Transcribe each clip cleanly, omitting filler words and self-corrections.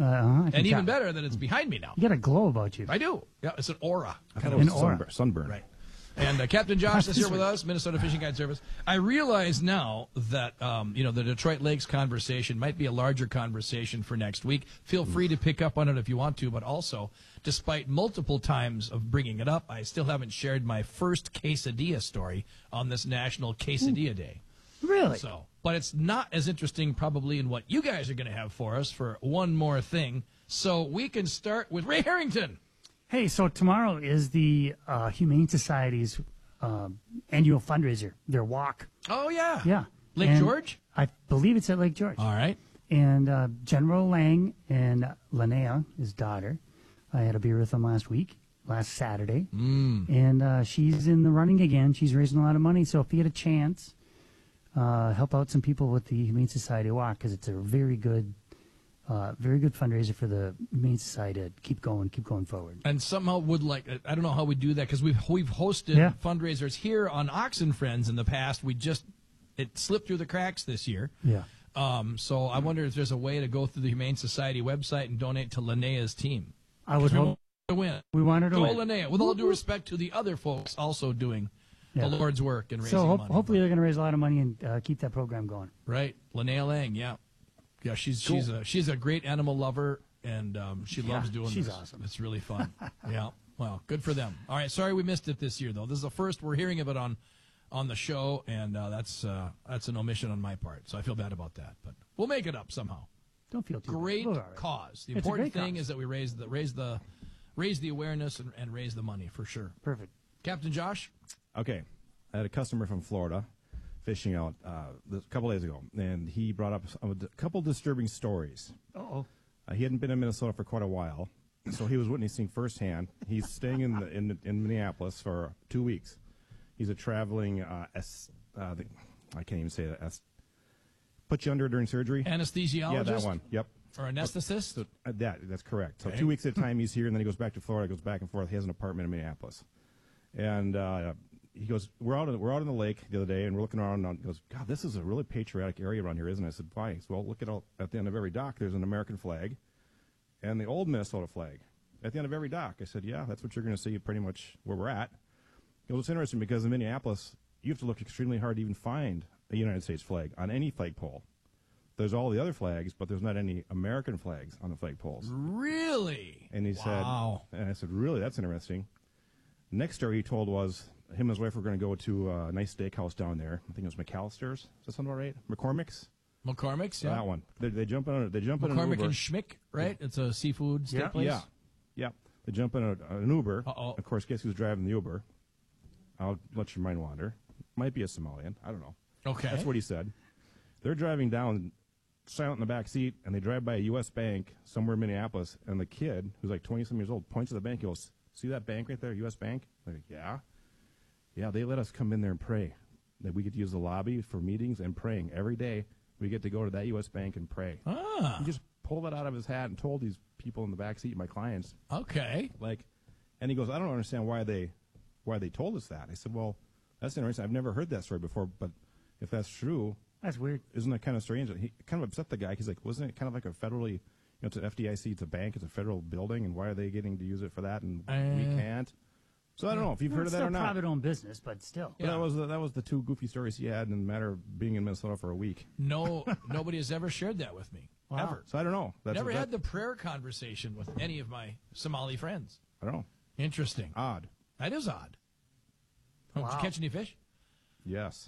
And even better that it's behind me now. You got a glow about you. I do. Yeah, it's an aura. Kind of An aura. Sunburn. Right. And Captain Josh is here with us, Minnesota Fishing Guide Service. I realize now that, the Detroit Lakes conversation might be a larger conversation for next week. Feel free to pick up on it if you want to, but also, despite multiple times of bringing it up, I still haven't shared my first quesadilla story on this National Quesadilla Day. Really? But it's not as interesting probably in what you guys are going to have for us for one more thing. So we can start with Ray Harrington. Hey, so tomorrow is the Humane Society's annual fundraiser, their walk. Oh, yeah. Yeah. Lake And George? I believe it's at Lake George. All right. And General Lang and Linnea, his daughter, I had a beer with them last Saturday. And she's in the running again. She's raising a lot of money. So if you get a chance, help out some people with the Humane Society walk, because it's a very good fundraiser for the Humane Society to keep going forward. And somehow I don't know how we do that, because we've hosted fundraisers here on Oxen Friends in the past. It slipped through the cracks this year. Yeah. So I wonder if there's a way to go through the Humane Society website and donate to Linnea's team. I would hope to win. We want her to win. win. Linnea, with all due respect to the other folks also doing the Lord's work and raising money. So hopefully they're going to raise a lot of money and keep that program going. Right. Linnea Lang, yeah. Yeah, she's a great animal lover, and she loves doing this. She's awesome. It's really fun. Yeah. Well, good for them. All right. Sorry we missed it this year, though. This is the first we're hearing of it on the show, and that's an omission on my part. So I feel bad about that, but we'll make it up somehow. Don't feel too great bad. Right. cause. The important thing is that we raise the awareness and raise the money for sure. Perfect. Captain Josh. Okay, I had a customer from Florida fishing out a couple days ago, and he brought up a couple disturbing stories. Uh-oh. He hadn't been in Minnesota for quite a while, so he was witnessing firsthand. He's staying in Minneapolis for 2 weeks. He's a traveling I can't even say that. Put you under during surgery. Anesthesiologist. Yeah, that one. Yep. Or anesthetist. So, that's correct. So okay. 2 weeks at a time he's here, and then he goes back to Florida, goes back and forth. He has an apartment in Minneapolis, and he goes, we're out in the lake the other day, and we're looking around, and he goes, God, this is a really patriotic area around here, isn't it? I said, why? He said, well, look at the end of every dock, there's an American flag and the old Minnesota flag at the end of every dock. I said, yeah, that's what you're going to see pretty much where we're at. He goes, it's interesting because in Minneapolis, you have to look extremely hard to even find a United States flag on any flagpole. There's all the other flags, but there's not any American flags on the flagpoles. Really? And he said, and I said, really, that's interesting. Next story he told was him and his wife were going to go to a nice steakhouse down there. I think it was McAllister's. Is that sound about right? McCormick's? McCormick's, yeah. That one. They jump in. McCormick and Schmick, right? It's a seafood steak place. Yeah. They jump in an Uber. Uh-oh. Of course, guess who's driving the Uber? I'll let your mind wander. Might be a Somalian. I don't know. Okay. That's what he said. They're driving down, silent in the back seat, and they drive by a U.S. bank somewhere in Minneapolis, and the kid, who's like 20-some years old, points to the bank. He goes, see that bank right there, U.S. Bank? I'm like, yeah. Yeah, they let us come in there and pray. That we get to use the lobby for meetings and praying every day. We get to go to that U.S. Bank and pray. Ah. He just pulled that out of his hat and told these people in the back seat, my clients. Okay. And he goes, I don't understand why they told us that. I said, well, that's interesting. I've never heard that story before, but if that's true, that's weird. Isn't that kind of strange? He kind of upset the guy. He's like, wasn't it kind of like a federally, it's an FDIC, it's a bank, it's a federal building, and why are they getting to use it for that and we can't? So I don't know if you've heard of that or not. It's still private-owned business, but still. Yeah. That was the two goofy stories he had in the matter of being in Minnesota for a week. No, nobody has ever shared that with me. Wow. Ever. So I don't know. Never had the prayer conversation with any of my Somali friends. I don't know. Interesting. Odd. That is odd. Wow. Did you catch any fish? Yes.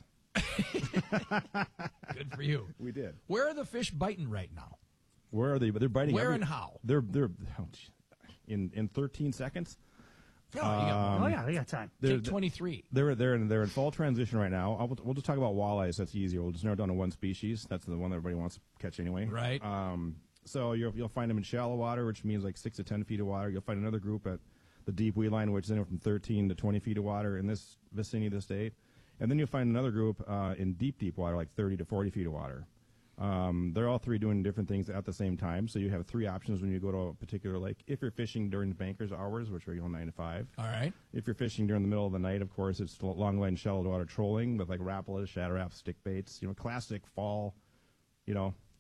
Good for you. We did. Where are the fish biting right now? Where are they? They're biting. Where and how? They're in 13 seconds. Oh, yeah, they got time. Take 23. They're in fall transition right now. We'll just talk about walleyes. That's easier. We'll just narrow it down to one species. That's the one that everybody wants to catch anyway. Right. So you'll find them in shallow water, which means like 6 to 10 feet of water. You'll find another group at the deep weed line, which is anywhere from 13 to 20 feet of water in this vicinity of the state. And then you'll find another group in deep water, like 30 to 40 feet of water. They're all three doing different things at the same time. So you have three options when you go to a particular lake. If you're fishing during banker's hours, which are 9 to 5. All right. If you're fishing during the middle of the night, of course, it's long line shallow water trolling with like Rapala, shadow raps, stick baits. Classic fall,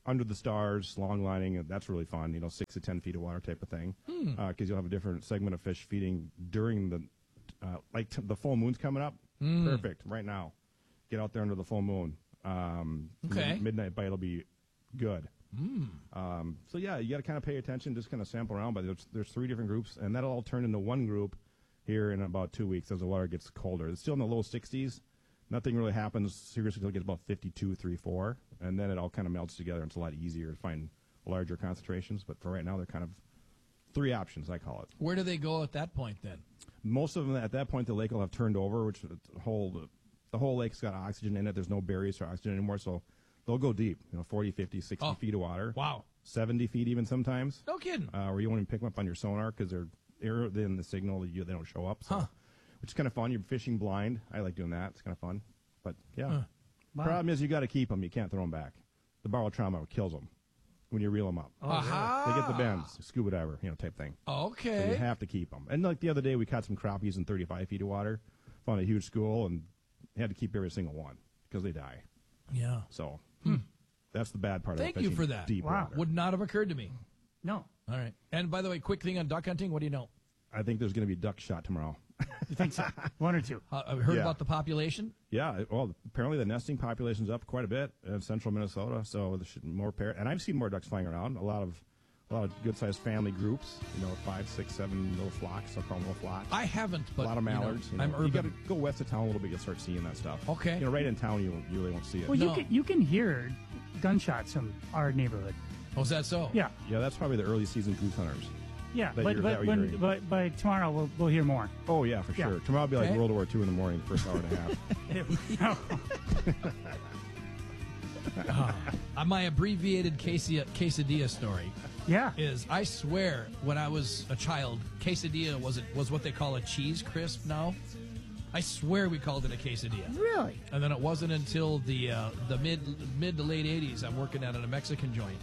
under the stars, long lining. That's really fun. 6 to 10 feet of water type of thing. Because you'll have a different segment of fish feeding during the the full moon's coming up. Perfect right now. Get out there under the full moon. Okay. Midnight bite will be good. So yeah, you got to kind of pay attention, just kind of sample around. But there's 3 different groups, and that'll all turn into one group here in about 2 weeks as the water gets colder. It's still in the low 60s. Nothing really happens seriously until it gets about 52, 3, 4, and then it all kind of melts together. And it's a lot easier to find larger concentrations. But for right now, they're kind of 3 options, I call it. Where do they go at that point then? Most of them at that point, the lake will have turned over, which the whole lake's got oxygen in it. There's no barriers for oxygen anymore, so they'll go deep. 40, 50, 60 feet of water. Wow. 70 feet even sometimes. No kidding. Where you won't even pick them up on your sonar because they're in the signal they don't show up. So. Huh. Which is kind of fun. You're fishing blind. I like doing that. It's kind of fun. But, yeah. Wow. Problem is you got to keep them. You can't throw them back. The barotrauma kills them when you reel them up. Aha. They get the bends, scuba diver, type thing. Okay. So you have to keep them. And like the other day, we caught some crappies in 35 feet of water. Found a huge school and had to keep every single one because they die. Yeah. So that's the bad part Thank of you fishing for that. deep Wow. water. Would not have occurred to me. No. All right. And by the way, quick thing on duck hunting. What do you know? I think there's going to be duck shot tomorrow. You think so? 1 or 2? I've heard Yeah. about the population. Yeah, well, apparently the nesting population's up quite a bit in central Minnesota, so there should be more and I've seen more ducks flying around. A lot of good-sized family groups. 5, 6, 7 little flocks. I'll call them little flocks. I haven't, but a lot of mallards. I'm You urban. got to go west of town a little bit. You'll start seeing that stuff. Okay. Right in town, you really won't see it. Well, No. you can hear gunshots from our neighborhood. Oh, is that so? Yeah, Yeah, that's probably the early season goose hunters. yeah. That But you're- that you're hearing. but by tomorrow we'll hear more. Oh yeah, for Yeah. sure. Tomorrow will be like Okay. World War II in the morning, first hour and a half. My abbreviated quesadilla story Yeah. is, I swear, when I was a child, quesadilla was what they call a cheese crisp now. I swear we called it a quesadilla. Really? And then it wasn't until the mid to late 80s, I'm working at a Mexican joint.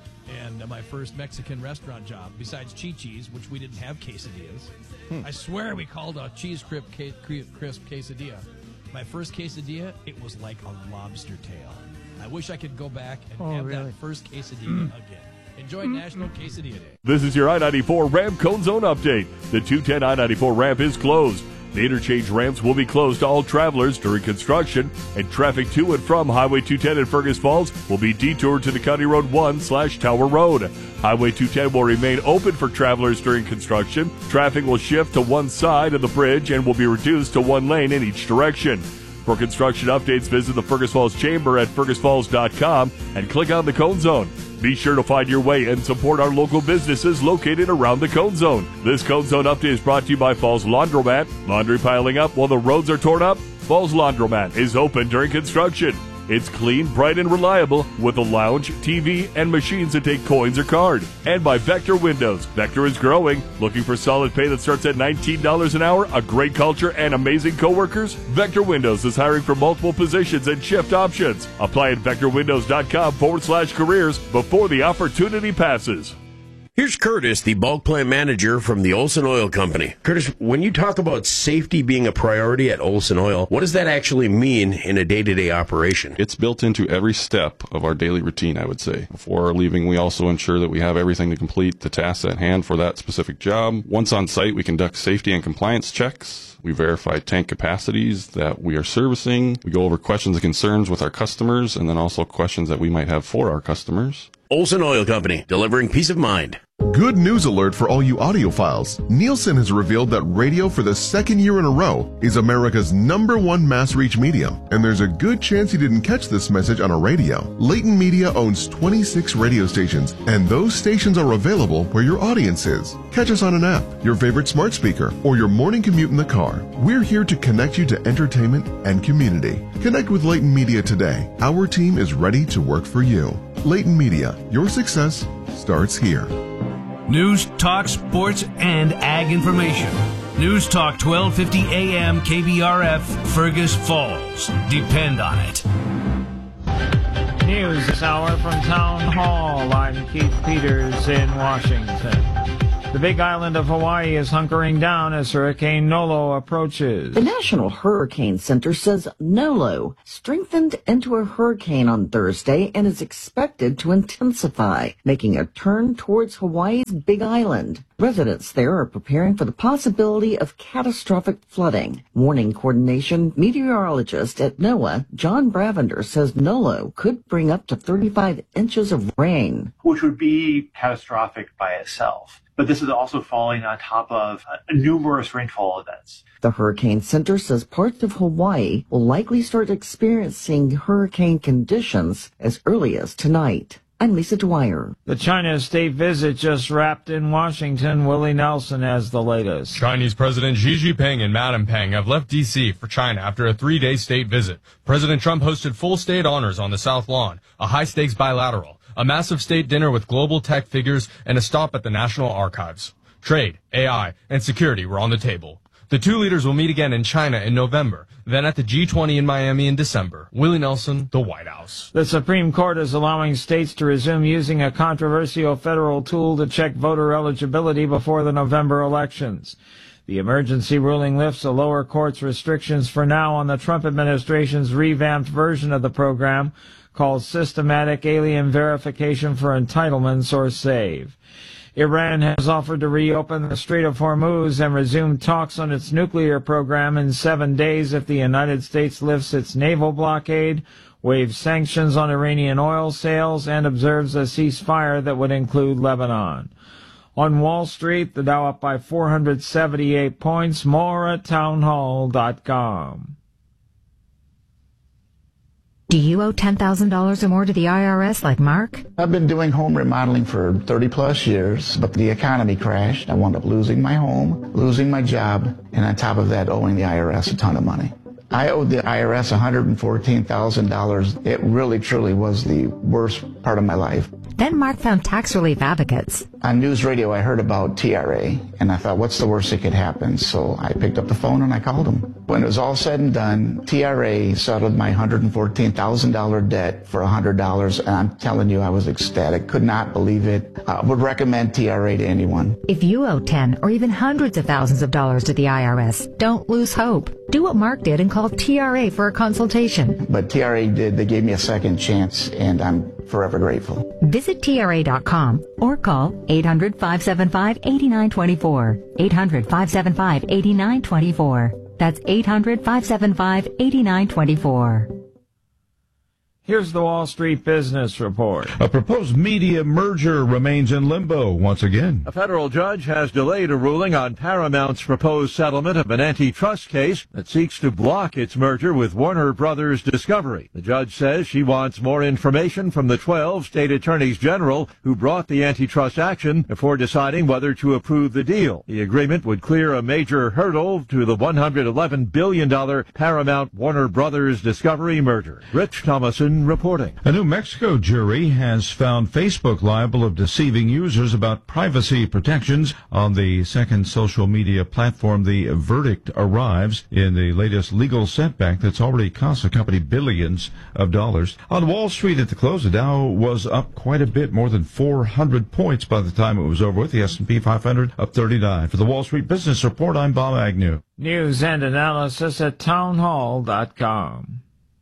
And my first Mexican restaurant job, besides Chi-Chi's, which we didn't have quesadillas, I swear we called a cheese crisp quesadilla. My first quesadilla, it was like a lobster tail. I wish I could go back and have really? that first quesadilla again. Enjoy National Quesadilla Day. This is your I-94 ramp cone zone update. The 210 I-94 ramp is closed. The interchange ramps will be closed to all travelers during construction, and traffic to and from Highway 210 in Fergus Falls will be detoured to the County Road 1/Tower Road. Highway 210 will remain open for travelers during construction. Traffic will shift to one side of the bridge and will be reduced to one lane in each direction. For construction updates, visit the Fergus Falls Chamber at fergusfalls.com and click on the Cone Zone. Be sure to find your way and support our local businesses located around the Cone Zone. This Cone Zone update is brought to you by Falls Laundromat. Laundry piling up while the roads are torn up? Falls Laundromat is open during construction. It's clean, bright, and reliable with a lounge, TV, and machines that take coins or card. And by Vector Windows. Vector is growing. Looking for solid pay that starts at $19 an hour, a great culture, and amazing coworkers? Vector Windows is hiring for multiple positions and shift options. Apply at vectorwindows.com/careers before the opportunity passes. Here's Curtis, the bulk plant manager from the Olson Oil Company. Curtis, when you talk about safety being a priority at Olson Oil, what does that actually mean in a day-to-day operation? It's built into every step of our daily routine, I would say. Before leaving, we also ensure that we have everything to complete the tasks at hand for that specific job. Once on site, we conduct safety and compliance checks. We verify tank capacities that we are servicing. We go over questions and concerns with our customers, and then also questions that we might have for our customers. Olson Oil Company, delivering peace of mind. Good news alert for all you audiophiles. Nielsen has revealed that radio for the second year in a row is America's #1 mass reach medium. And there's a good chance you didn't catch this message on a radio. Leighton Media owns 26 radio stations, and those stations are available where your audience is. Catch us on an app, your favorite smart speaker, or your morning commute in the car. We're here to connect you to entertainment and community. Connect with Leighton Media today. Our team is ready to work for you. Leighton Media, your success starts here. News, talk, sports, and ag information. News Talk 1250 AM KBRF, Fergus Falls. Depend on it. News this hour from Town Hall. I'm Keith Peters in Washington. The Big Island of Hawaii is hunkering down as Hurricane Nolo approaches. The National Hurricane Center says Nolo strengthened into a hurricane on Thursday and is expected to intensify, making a turn towards Hawaii's Big Island. Residents there are preparing for the possibility of catastrophic flooding. Warning coordination meteorologist at NOAA, John Bravender, says Nolo could bring up to 35 inches of rain, which would be catastrophic by itself. But this is also falling on top of numerous rainfall events. The Hurricane Center says parts of Hawaii will likely start experiencing hurricane conditions as early as tonight. I'm Lisa Dwyer. The China state visit just wrapped in Washington. Willie Nelson has the latest. Chinese President Xi Jinping and Madam Peng have left D.C. for China after a 3-day state visit. President Trump hosted full state honors on the South Lawn, a high-stakes bilateral, a massive state dinner with global tech figures, and a stop at the National Archives. Trade, AI, and security were on the table. The two leaders will meet again in China in November, then at the G20 in Miami in December. Willie Nelson, the White House. The Supreme Court is allowing states to resume using a controversial federal tool to check voter eligibility before the November elections. The emergency ruling lifts the lower court's restrictions for now on the Trump administration's revamped version of the program called Systematic Alien Verification for Entitlements, or SAVE. Iran has offered to reopen the Strait of Hormuz and resume talks on its nuclear program in 7 days if the United States lifts its naval blockade, waives sanctions on Iranian oil sales, and observes a ceasefire that would include Lebanon. On Wall Street, the Dow up by 478 points. More at townhall.com. Do you owe $10,000 or more to the IRS like Mark? I've been doing home remodeling for 30 plus years, but the economy crashed. I wound up losing my home, losing my job, and on top of that, owing the IRS a ton of money. I owed the IRS $114,000. It really, truly was the worst part of my life. Then Mark found Tax Relief Advocates. On news radio, I heard about TRA, and I thought, what's the worst that could happen? So I picked up the phone and I called them. When it was all said and done, TRA settled my $114,000 debt for $100, and I'm telling you, I was ecstatic. Could not believe it. I would recommend TRA to anyone. If you owe 10 or even hundreds of thousands of dollars to the IRS, don't lose hope. Do what Mark did and call TRA for a consultation. But TRA did. They gave me a second chance, and I'm forever grateful. Visit TRA.com or call 800-575-8924. 800-575-8924. That's 800-575-8924. Here's the Wall Street Business Report. A proposed media merger remains in limbo once again. A federal judge has delayed a ruling on Paramount's proposed settlement of an antitrust case that seeks to block its merger with Warner Brothers Discovery. The judge says she wants more information from the 12 state attorneys general who brought the antitrust action before deciding whether to approve the deal. The agreement would clear a major hurdle to the $111 billion Paramount Warner Brothers Discovery merger. Rich Thomason reporting. A New Mexico jury has found Facebook liable of deceiving users about privacy protections on the second social media platform. The verdict arrives in the latest legal setback that's already cost the company billions of dollars. On Wall Street at the close, the Dow was up quite a bit, more than 400 points by the time it was over with. The S&P 500 up 39. For the Wall Street Business Report, I'm Bob Agnew. News and analysis at townhall.com.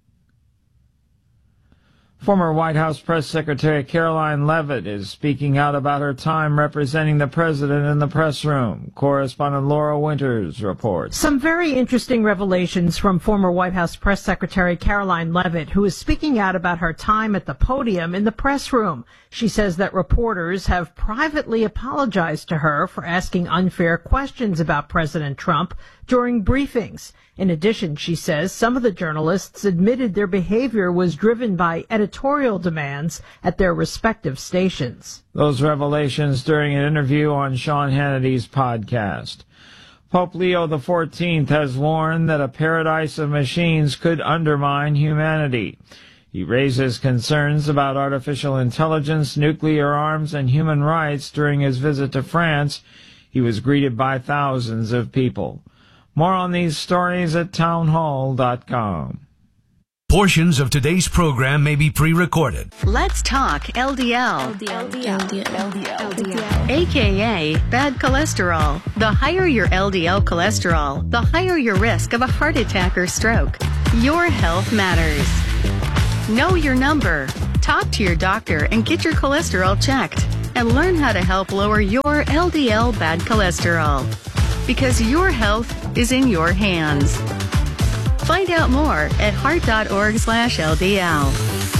Former White House Press Secretary Caroline Leavitt is speaking out about her time representing the president in the press room. Correspondent Laura Winters reports. Some very interesting revelations from former White House Press Secretary Caroline Leavitt, who is speaking out about her time at the podium in the press room. She says that reporters have privately apologized to her for asking unfair questions about President Trump during briefings. In addition, she says some of the journalists admitted their behavior was driven by editorial demands at their respective stations. Those revelations during an interview on Sean Hannity's podcast. Pope Leo XIV has warned that a paradise of machines could undermine humanity. He raises concerns about artificial intelligence, nuclear arms, and human rights during his visit to France. He was greeted by thousands of people. More on these stories at townhall.com. Portions of today's program may be pre-recorded. Let's talk LDL. AKA bad cholesterol. The higher your LDL cholesterol, the higher your risk of a heart attack or stroke. Your health matters. Know your number. Talk to your doctor and get your cholesterol checked. And learn how to help lower your LDL bad cholesterol. Because your health is in your hands. Find out more at heart.org/LDL.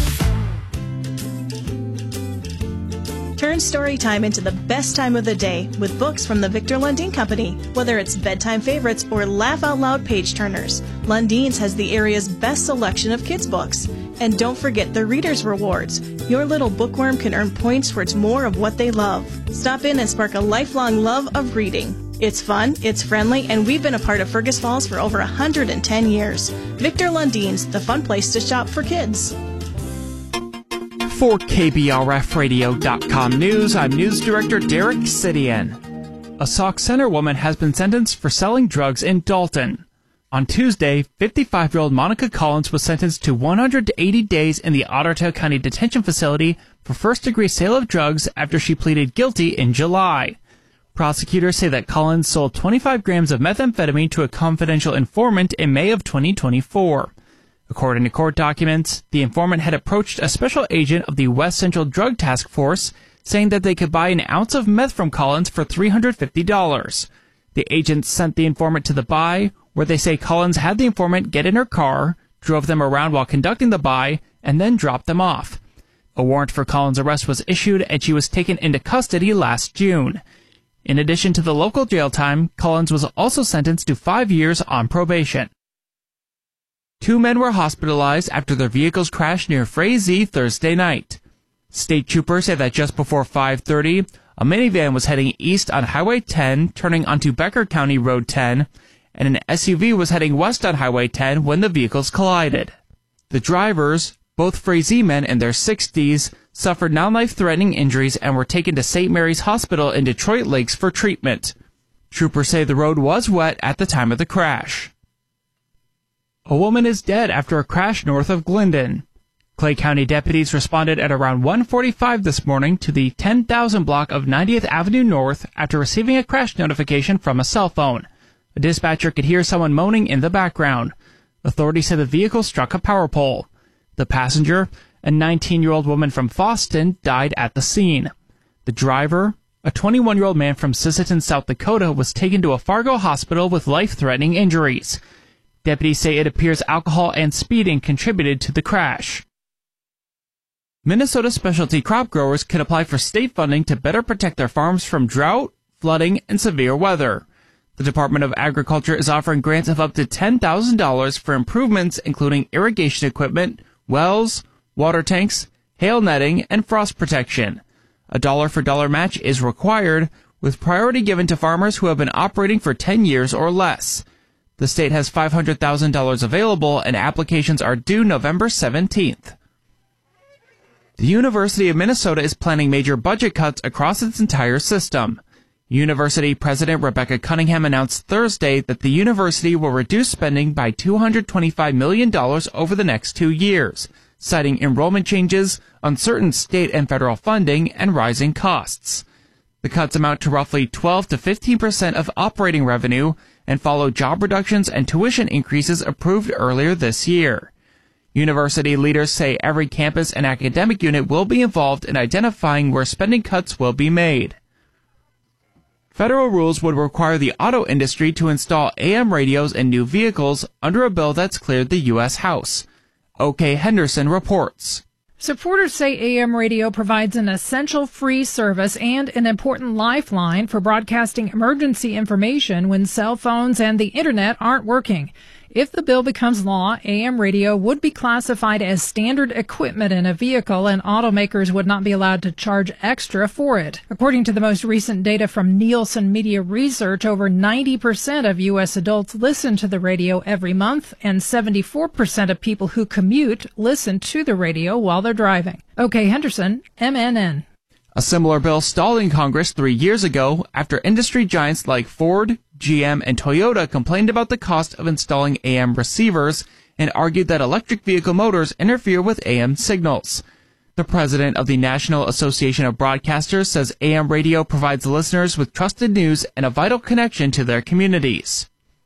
Turn story time into the best time of the day with books from the Victor Lundin Company. Whether it's bedtime favorites or laugh-out-loud page-turners, Lundin's has the area's best selection of kids' books. And don't forget the Reader's Rewards. Your little bookworm can earn points towards more of what they love. Stop in and spark a lifelong love of reading. It's fun, it's friendly, and we've been a part of Fergus Falls for over 110 years. Victor Lundin's, the fun place to shop for kids. For KBRFradio.com News, I'm News Director Derek Sidian. A Sauk Center woman has been sentenced for selling drugs in Dalton. On Tuesday, 55-year-old Monica Collins was sentenced to 180 days in the Ottawa County Detention Facility for first-degree sale of drugs after she pleaded guilty in July. Prosecutors say that Collins sold 25 grams of methamphetamine to a confidential informant in May of 2024. According to court documents, the informant had approached a special agent of the West Central Drug Task Force, saying that they could buy an ounce of meth from Collins for $350. The agent sent the informant to the buy, where they say Collins had the informant get in her car, drove them around while conducting the buy, and then dropped them off. A warrant for Collins' arrest was issued, and she was taken into custody last June. In addition to the local jail time, Collins was also sentenced to 5 years on probation. 2 men were hospitalized after their vehicles crashed near Frazee Thursday night. State troopers say that just before 5:30, a minivan was heading east on Highway 10, turning onto Becker County Road 10, and an SUV was heading west on Highway 10 when the vehicles collided. The drivers, both Frazee men in their 60s, suffered non-life-threatening injuries and were taken to St. Mary's Hospital in Detroit Lakes for treatment. Troopers say the road was wet at the time of the crash. A woman is dead after a crash north of Glendon. Clay County deputies responded at around 1:45 this morning to the 10,000 block of 90th Avenue North after receiving a crash notification from a cell phone. A dispatcher could hear someone moaning in the background. Authorities said the vehicle struck a power pole. The passenger, a 19-year-old woman from Foston, died at the scene. The driver, a 21-year-old man from Sisseton, South Dakota, was taken to a Fargo hospital with life-threatening injuries. Deputies say it appears alcohol and speeding contributed to the crash. Minnesota specialty crop growers can apply for state funding to better protect their farms from drought, flooding, and severe weather. The Department of Agriculture is offering grants of up to $10,000 for improvements including irrigation equipment, wells, water tanks, hail netting, and frost protection. A dollar-for-dollar match is required, with priority given to farmers who have been operating for 10 years or less. The state has $500,000 available, and applications are due November 17th. The University of Minnesota is planning major budget cuts across its entire system. University President Rebecca Cunningham announced Thursday that the university will reduce spending by $225 million over the next 2 years, citing enrollment changes, uncertain state and federal funding, and rising costs. The cuts amount to roughly 12 to 15% of operating revenue and follow job reductions and tuition increases approved earlier this year. University leaders say every campus and academic unit will be involved in identifying where spending cuts will be made. Federal rules would require the auto industry to install AM radios in new vehicles under a bill that's cleared the U.S. House. O.K. Henderson reports. Supporters say AM radio provides an essential free service and an important lifeline for broadcasting emergency information when cell phones and the internet aren't working. If the bill becomes law, AM radio would be classified as standard equipment in a vehicle, and automakers would not be allowed to charge extra for it. According to the most recent data from Nielsen Media Research, over 90% of U.S. adults listen to the radio every month, and 74% of people who commute listen to the radio while they're driving. O.K. Henderson, MNN. A similar bill stalled in Congress 3 years ago after industry giants like Ford, GM, and Toyota complained about the cost of installing AM receivers and argued that electric vehicle motors interfere with AM signals. The president of the National Association of Broadcasters says AM radio provides listeners with trusted news and a vital connection to their communities.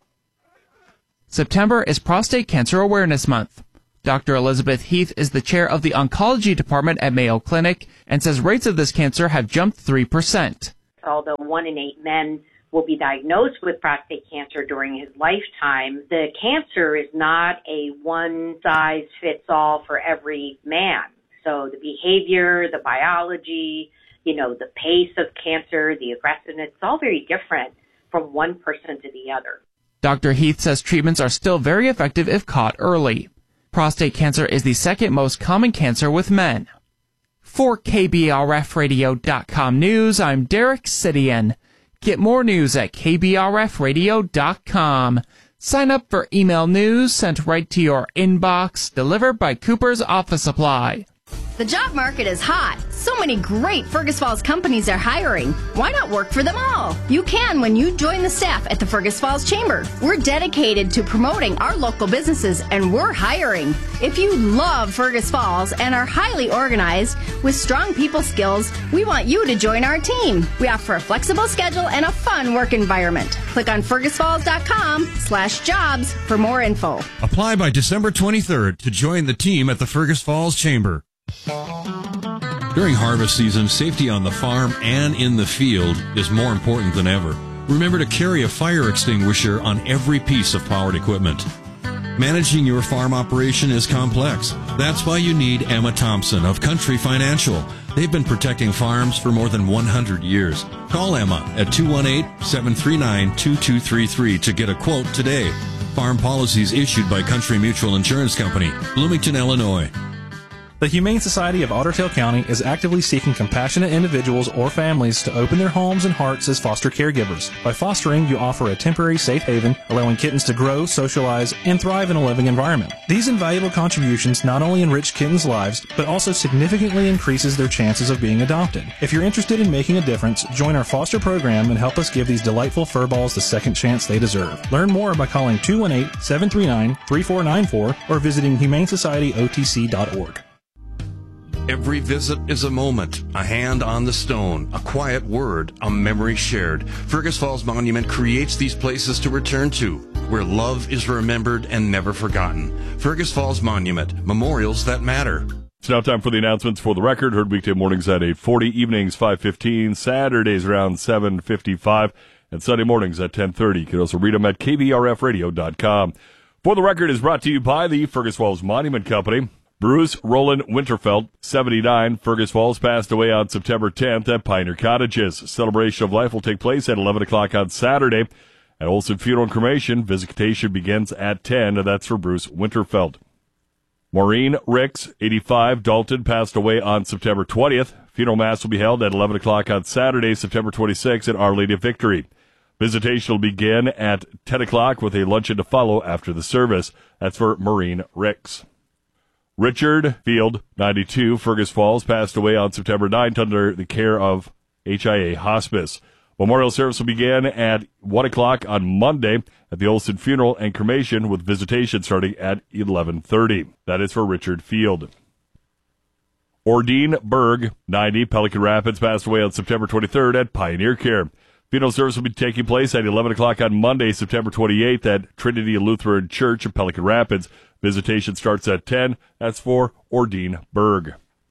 September is Prostate Cancer Awareness Month. Dr. Elizabeth Heath is the chair of the oncology department at Mayo Clinic and says rates of this cancer have jumped 3%. Although 1 in 8 men will be diagnosed with prostate cancer during his lifetime, the cancer is not a one-size-fits-all for every man. So the behavior, the biology, the pace of cancer, the aggressiveness, it's all very different from one person to the other. Dr. Heath says treatments are still very effective if caught early. Prostate cancer is the second most common cancer with men. For KBRFradio.com News, I'm Derek Sidian. Get more news at KBRFradio.com. Sign up for email news sent right to your inbox, delivered by Cooper's Office Supply. The job market is hot. So many great Fergus Falls companies are hiring. Why not work for them all? You can when you join the staff at the Fergus Falls Chamber. We're dedicated to promoting our local businesses, and we're hiring. If you love Fergus Falls and are highly organized with strong people skills, we want you to join our team. We offer a flexible schedule and a fun work environment. Click on fergusfalls.com/jobs for more info. Apply by December 23rd to join the team at the Fergus Falls Chamber. During harvest season, safety on the farm and in the field is more important than ever. Remember to carry a fire extinguisher on every piece of powered equipment. Managing your farm operation is complex. That's why you need Emma Thompson of Country Financial. They've been protecting farms for more than 100 years. Call Emma at 218-739-2233 to get a quote today. Farm policies issued by Country Mutual Insurance Company, Bloomington, Illinois. The Humane Society of Otter Tail County is actively seeking compassionate individuals or families to open their homes and hearts as foster caregivers. By fostering, you offer a temporary safe haven, allowing kittens to grow, socialize, and thrive in a living environment. These invaluable contributions not only enrich kittens' lives, but also significantly increases their chances of being adopted. If you're interested in making a difference, join our foster program and help us give these delightful furballs the second chance they deserve. Learn more by calling 218-739-3494 or visiting humanesocietyotc.org. Every visit is a moment, a hand on the stone, a quiet word, a memory shared. Fergus Falls Monument creates these places to return to, where love is remembered and never forgotten. Fergus Falls Monument, memorials that matter. It's now time for the announcements for the record. Heard weekday mornings at 8:40, evenings 5:15, Saturdays around 7:55, and Sunday mornings at 10:30. You can also read them at kbrfradio.com. For the record is brought to you by the Fergus Falls Monument Company. Bruce Roland Winterfeld, 79, Fergus Falls, passed away on September 10th at Pioneer Cottages. Celebration of life will take place at 11 o'clock on Saturday. At Olson Funeral and Cremation, visitation begins at 10, and that's for Bruce Winterfeld. Maureen Ricks, 85, Dalton, passed away on September 20th. Funeral mass will be held at 11 o'clock on Saturday, September 26th at Our Lady of Victory. Visitation will begin at 10 o'clock with a luncheon to follow after the service. That's for Maureen Ricks. Richard Field, 92, Fergus Falls, passed away on September 9th under the care of HIA Hospice. Memorial service will begin at 1 o'clock on Monday at the Olson Funeral and Cremation with visitation starting at 11:30. That is for Richard Field. Ordine Berg, 90, Pelican Rapids, passed away on September 23rd at Pioneer Care. Funeral service will be taking place at 11 o'clock on Monday, September 28th at Trinity Lutheran Church in Pelican Rapids. Visitation starts at 10. That's for Ordine Berg.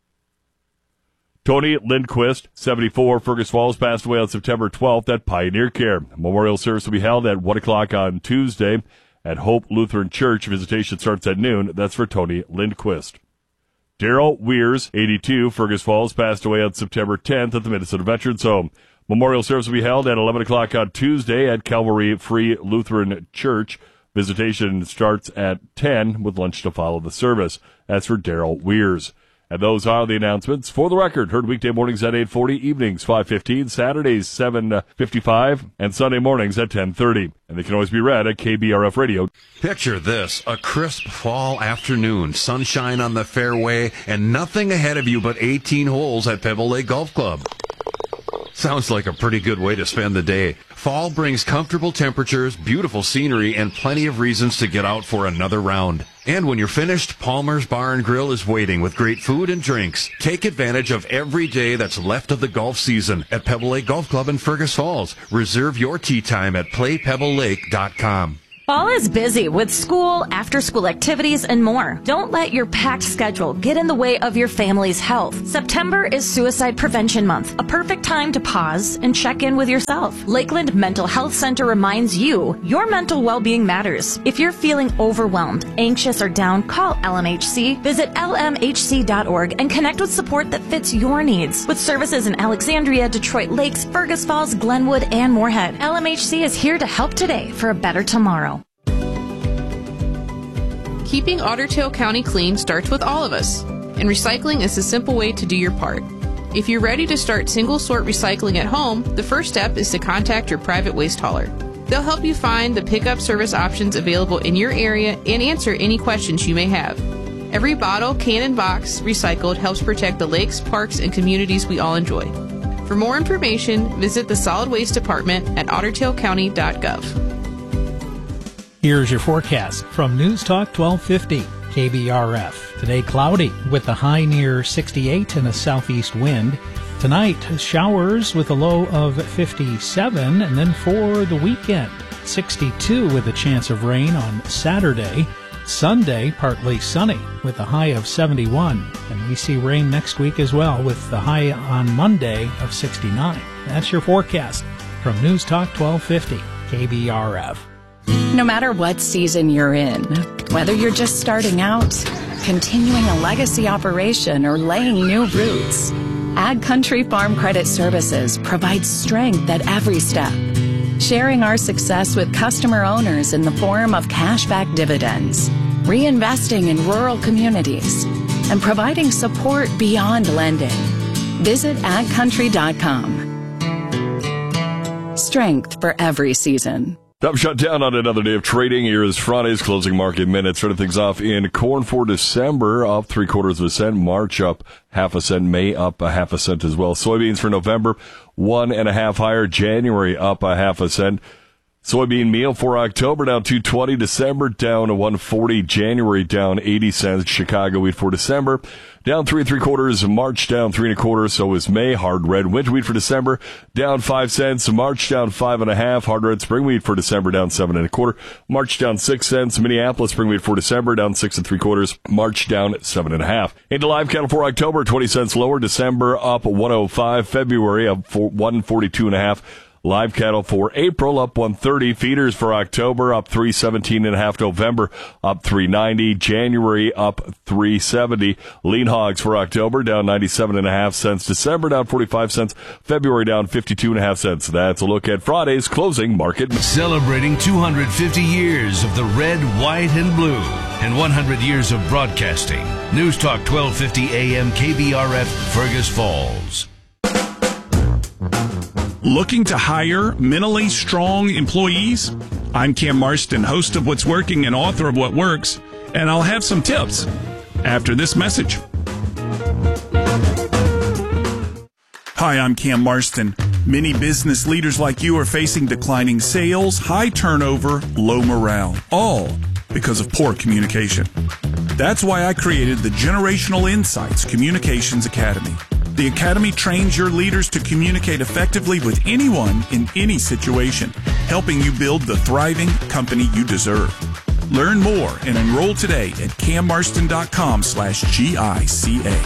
Tony Lindquist, 74, Fergus Falls, passed away on September 12th at Pioneer Care. Memorial service will be held at 1 o'clock on Tuesday at Hope Lutheran Church. Visitation starts at noon. That's for Tony Lindquist. Daryl Weirs, 82, Fergus Falls, passed away on September 10th at the Minnesota Veterans Home. Memorial service will be held at 11 o'clock on Tuesday at Calvary Free Lutheran Church. Visitation starts at 10 with lunch to follow the service. That's for Daryl Weirs. And those are the announcements for the record. Heard weekday mornings at 8:40, evenings 5:15, Saturdays 7:55, and Sunday mornings at 10:30. And they can always be read at KBRF Radio. Picture this, a crisp fall afternoon, sunshine on the fairway, and nothing ahead of you but 18 holes at Pebble Lake Golf Club. Sounds like a pretty good way to spend the day. Fall brings comfortable temperatures, beautiful scenery, and plenty of reasons to get out for another round. And when you're finished, Palmer's Bar and Grill is waiting with great food and drinks. Take advantage of every day that's left of the golf season at Pebble Lake Golf Club in Fergus Falls. Reserve your tee time at playpebblelake.com. Fall is busy with school, after-school activities, and more. Don't let your packed schedule get in the way of your family's health. September is Suicide Prevention Month, a perfect time to pause and check in with yourself. Lakeland Mental Health Center reminds you your mental well-being matters. If you're feeling overwhelmed, anxious, or down, call LMHC. Visit lmhc.org and connect with support that fits your needs. With services in Alexandria, Detroit Lakes, Fergus Falls, Glenwood, and Moorhead, LMHC is here to help today for a better tomorrow. Keeping Otter Tail County clean starts with all of us, and recycling is a simple way to do your part. If you're ready to start single-sort recycling at home, the first step is to contact your private waste hauler. They'll help you find the pickup service options available in your area and answer any questions you may have. Every bottle, can, and box recycled helps protect the lakes, parks, and communities we all enjoy. For more information, visit the Solid Waste Department at ottertailcounty.gov. Here's your forecast from News Talk 1250 KBRF. Today cloudy with a high near 68 and a southeast wind. Tonight showers with a low of 57, and then for the weekend 62 with a chance of rain on Saturday. Sunday partly sunny with a high of 71, and we see rain next week as well with the high on Monday of 69. That's your forecast from News Talk 1250 KBRF. No matter what season you're in, whether you're just starting out, continuing a legacy operation, or laying new roots, Ag Country Farm Credit Services provides strength at every step, sharing our success with customer owners in the form of cashback dividends, reinvesting in rural communities, and providing support beyond lending. Visit agcountry.com. Strength for every season. Top shut down on another day of trading. Here is Friday's closing market minutes. Starting things off in corn for December, up 0.75 cents. March up 0.5 cent. May up 0.5 cent as well. Soybeans for November, 1.5 higher. January up 0.5 cent. Soybean meal for October down 2.20. December down 1.40. January down 80 cents. Chicago wheat for December down 3 3/4. March down 3 1/4. So is May. Hard red winter wheat for December down 5 cents. March down 5.5. Hard red spring wheat for December down 7 1/4. March down 6 cents. Minneapolis spring wheat for December down 6 3/4. March down 7.5. Into live cattle for October, 20 cents lower. December up 1.05. February up 142.5. Live cattle for April up 130. Feeders for October up 317.5. November up 390. January up 370. Lean hogs for October down 97.5 cents. December down 45 cents. February down 52.5 cents. That's a look at Friday's closing market. Celebrating 250 years of the red, white, and blue, and 100 years of broadcasting. News Talk 1250 AM KBRF, Fergus Falls. Looking to hire mentally strong employees? I'm Cam Marston, host of What's Working and author of What Works, and I'll have some tips after this message. Hi, I'm Cam Marston. Many business leaders like you are facing declining sales, high turnover, low morale, all because of poor communication. That's why I created the Generational Insights Communications Academy. The Academy trains your leaders to communicate effectively with anyone in any situation, helping you build the thriving company you deserve. Learn more and enroll today at cammarston.com/GICA.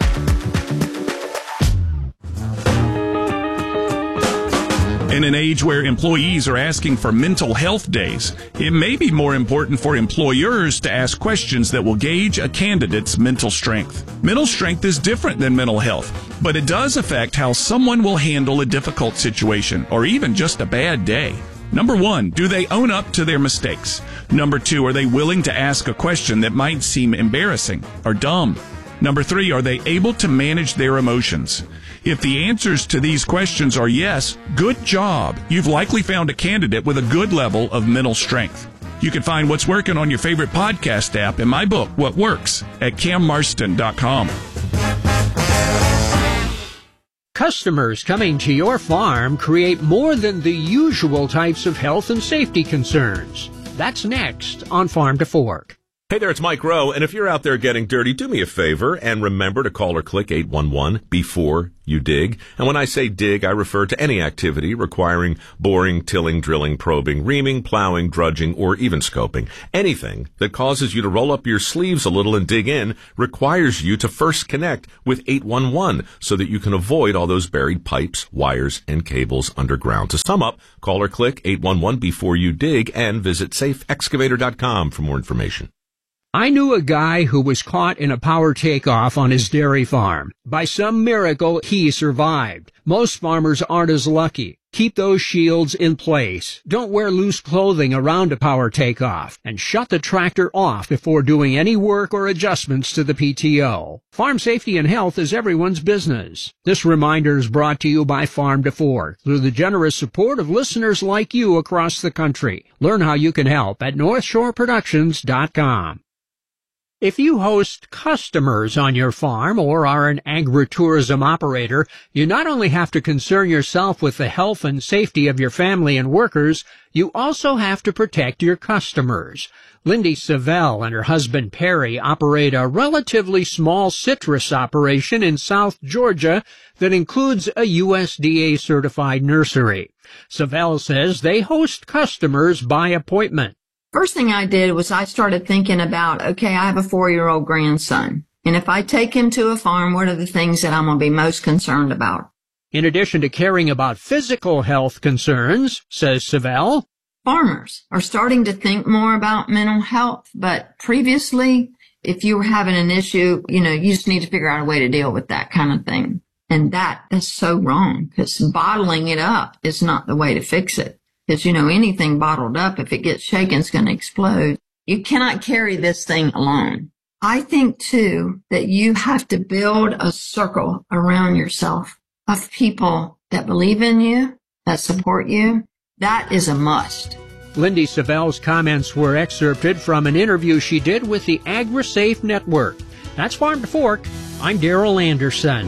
In an age where employees are asking for mental health days, it may be more important for employers to ask questions that will gauge a candidate's mental strength. Mental strength is different than mental health, but it does affect how someone will handle a difficult situation or even just a bad day. Number 1, do they own up to their mistakes? Number 2, are they willing to ask a question that might seem embarrassing or dumb? Number 3, are they able to manage their emotions? If the answers to these questions are yes, good job. You've likely found a candidate with a good level of mental strength. You can find What's Working on your favorite podcast app and my book, What Works, at cammarston.com. Customers coming to your farm create more than the usual types of health and safety concerns. That's next on Farm to Fork. Hey there, it's Mike Rowe, and if you're out there getting dirty, do me a favor and remember to call or click 811 before you dig. And when I say dig, I refer to any activity requiring boring, tilling, drilling, probing, reaming, plowing, drudging, or even scoping. Anything that causes you to roll up your sleeves a little and dig in requires you to first connect with 811 so that you can avoid all those buried pipes, wires, and cables underground. To sum up, call or click 811 before you dig and visit safeexcavator.com for more information. I knew a guy who was caught in a power takeoff on his dairy farm. By some miracle, he survived. Most farmers aren't as lucky. Keep those shields in place. Don't wear loose clothing around a power takeoff. And shut the tractor off before doing any work or adjustments to the PTO. Farm safety and health is everyone's business. This reminder is brought to you by Farm to Fork through the generous support of listeners like you across the country. Learn how you can help at NorthshoreProductions.com. If you host customers on your farm or are an agritourism operator, you not only have to concern yourself with the health and safety of your family and workers, you also have to protect your customers. Lindy Savell and her husband Perry operate a relatively small citrus operation in South Georgia that includes a USDA-certified nursery. Savell says they host customers by appointment. First thing I did was I started thinking about, okay, I have a 4-year-old grandson. And if I take him to a farm, what are the things that I'm going to be most concerned about? In addition to caring about physical health concerns, says Savell, farmers are starting to think more about mental health. But previously, if you were having an issue, you just need to figure out a way to deal with that kind of thing. And that's so wrong because bottling it up is not the way to fix it. Because, anything bottled up, if it gets shaken, it's going to explode. You cannot carry this thing alone. I think, too, that you have to build a circle around yourself of people that believe in you, that support you. That is a must. Lindy Savell's comments were excerpted from an interview she did with the AgriSafe Network. That's Farm to Fork. I'm Darrell Anderson.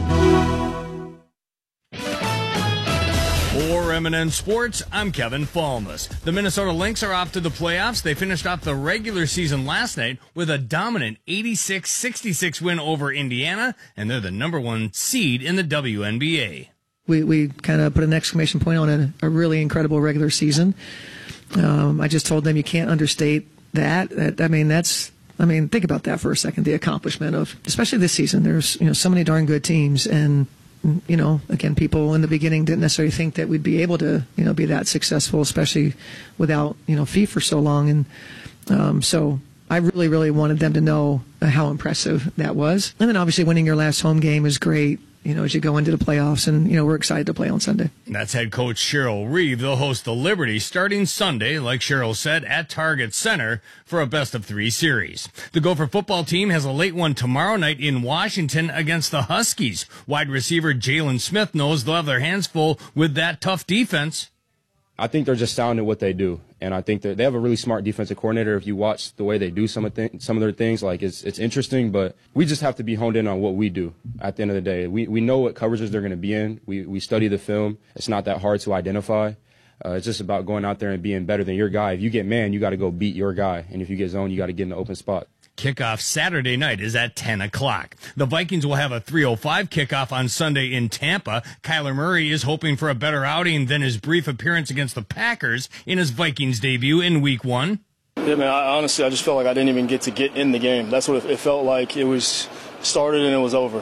For M&N Sports, I'm Kevin Falmus. The Minnesota Lynx are off to the playoffs. They finished off the regular season last night with a dominant 86-66 win over Indiana, and they're the number 1 seed in the WNBA. We kind of put an exclamation point on a really incredible regular season. I just told them you can't understate that. Think about that for a second, the accomplishment of, especially this season, there's, so many darn good teams, and again, people in the beginning didn't necessarily think that we'd be able to, be that successful, especially without, Fee for so long. And so I really, really wanted them to know how impressive that was. And then obviously winning your last home game is great, as you go into the playoffs. And, we're excited to play on Sunday. That's head coach Cheryl Reeve. They'll host the Liberty starting Sunday, like Cheryl said, at Target Center for a best-of-3 series. The Gopher football team has a late one tomorrow night in Washington against the Huskies. Wide receiver Jalen Smith knows they'll have their hands full with that tough defense. I think they're just sound at what they do, and I think that they have a really smart defensive coordinator. If you watch the way they do some of their things, it's interesting, but we just have to be honed in on what we do at the end of the day. We know what coverages they're going to be in. We study the film. It's not that hard to identify. It's just about going out there and being better than your guy. If you get man, you got to go beat your guy, and if you get zone, you got to get in the open spot. Kickoff Saturday night is at 10 o'clock. The Vikings will have a 3:05 kickoff on Sunday in Tampa. Kyler Murray is hoping for a better outing than his brief appearance against the Packers in his Vikings debut in Week 1. Yeah, man, I just felt like I didn't even get in the game. That's what it felt like. It was started and it was over,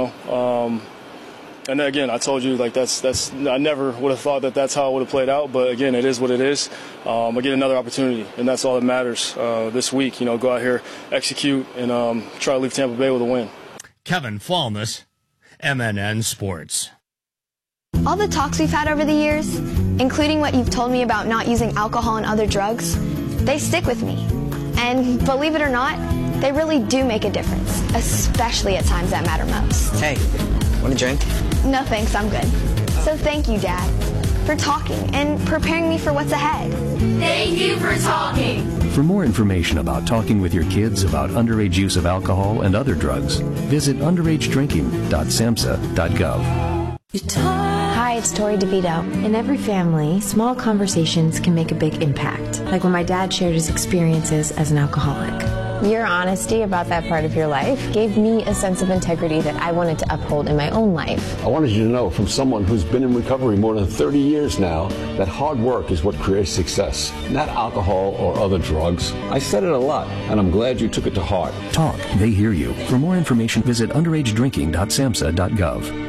And again, I told you, I never would have thought that that's how it would have played out. But again, it is what it is. I get another opportunity, and that's all that matters this week. Go out here, execute, and try to leave Tampa Bay with a win. Kevin Falmus, MNN Sports. All the talks we've had over the years, including what you've told me about not using alcohol and other drugs, they stick with me. And believe it or not, they really do make a difference, especially at times that matter most. Hey, want a drink? No thanks, I'm good. So thank you, Dad, for talking and preparing me for what's ahead. Thank you for talking. For more information about talking with your kids about underage use of alcohol and other drugs, visit underagedrinking.samhsa.gov. Hi, it's Tori DeVito. In every family, small conversations can make a big impact, like when my dad shared his experiences as an alcoholic. Your honesty about that part of your life gave me a sense of integrity that I wanted to uphold in my own life. I wanted you to know, from someone who's been in recovery more than 30 years now, that hard work is what creates success, not alcohol or other drugs. I said it a lot, and I'm glad you took it to heart. Talk, they hear you. For more information, visit underagedrinking.samhsa.gov.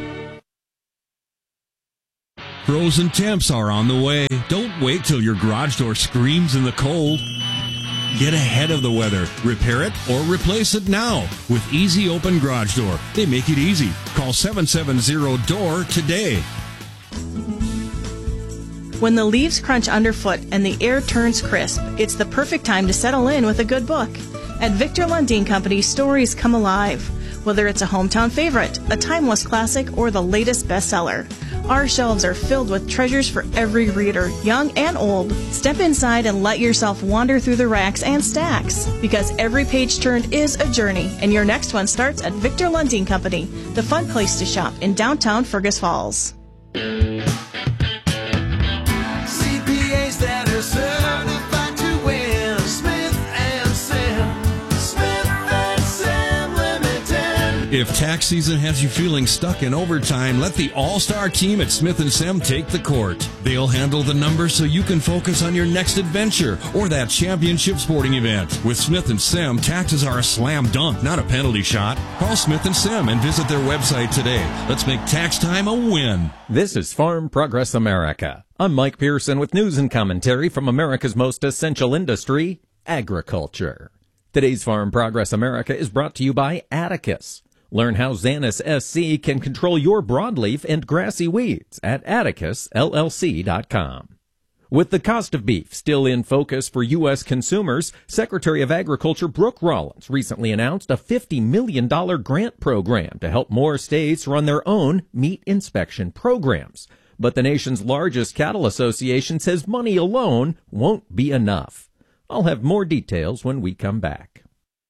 Frozen temps are on the way. Don't wait till your garage door screams in the cold. Get ahead of the weather. Repair it or replace it now with Easy Open Garage Door. They make it easy. Call 770-DOOR today. When the leaves crunch underfoot and the air turns crisp, it's the perfect time to settle in with a good book. At Victor Lundin Company, stories come alive. Whether it's a hometown favorite, a timeless classic, or the latest bestseller, our shelves are filled with treasures for every reader, young and old. Step inside and let yourself wander through the racks and stacks, because every page turned is a journey, and your next one starts at Victor Lundin Company, the fun place to shop in downtown Fergus Falls. CPAs that are certified to win. Smith and Sam. Smith and Sam Limited. If tax season has you feeling stuck in overtime, let the all-star team at Smith & Sam take the court. They'll handle the numbers so you can focus on your next adventure or that championship sporting event. With Smith & Sam, taxes are a slam dunk, not a penalty shot. Call Smith & Sam and visit their website today. Let's make tax time a win. This is Farm Progress America. I'm Mike Pearson with news and commentary from America's most essential industry, agriculture. Today's Farm Progress America is brought to you by Atticus. Learn how Xanis SC can control your broadleaf and grassy weeds at atticusllc.com. With the cost of beef still in focus for U.S. consumers, Secretary of Agriculture Brooke Rollins recently announced a $50 million grant program to help more states run their own meat inspection programs. But the nation's largest cattle association says money alone won't be enough. I'll have more details when we come back.